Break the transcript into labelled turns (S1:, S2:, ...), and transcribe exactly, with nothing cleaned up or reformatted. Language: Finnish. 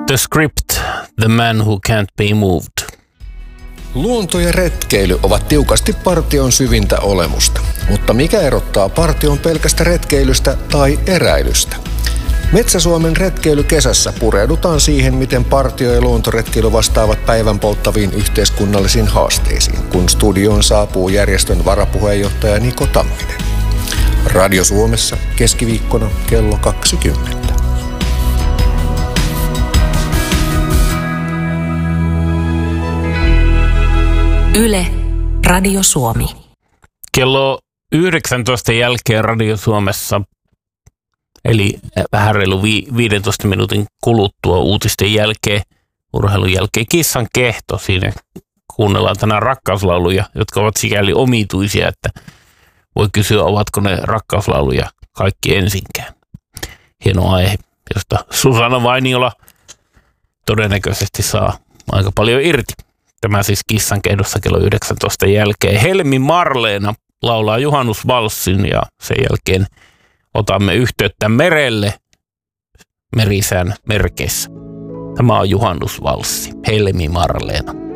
S1: The Script, The Man Who Can't Be Moved.
S2: Luonto ja retkeily ovat tiukasti partion syvintä olemusta. Mutta mikä erottaa partion pelkästä retkeilystä tai eräilystä? Metsä-Suomen retkeilykesässä pureudutaan siihen, miten partio ja luontoretkeily vastaavat päivän polttaviin yhteiskunnallisiin haasteisiin, kun studioon saapuu järjestön varapuheenjohtaja Niko Tamminen. Radio Suomessa keskiviikkona kello kaksikymmentä.
S3: Yle, Radio Suomi.
S1: Kello yhdeksäntoista jälkeen Radio Suomessa, eli vähän reilu vi- viidentoista minuutin kuluttua uutisten jälkeen, urheilun jälkeen Kissan kehto. Siinä kuunnellaan tänään rakkauslauluja, jotka ovat sikäli omituisia, että voi kysyä, ovatko ne rakkauslauluja kaikki ensinkään. Hieno aihe, josta Susanna Vainiola todennäköisesti saa aika paljon irti. Tämä siis Kissan kehdossa kello yhdeksäntoista jälkeen. Helmi Marleena laulaa juhannusvalssin ja sen jälkeen otamme yhteyttä merelle merisään merkeissä. Tämä on juhannusvalssi. Helmi Marleena.